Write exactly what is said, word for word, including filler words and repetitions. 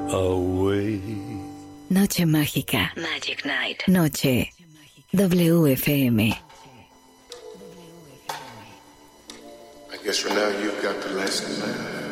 away. Noche mágica. Magic Night. Noche. W F M. I guess for now you've got the last laugh.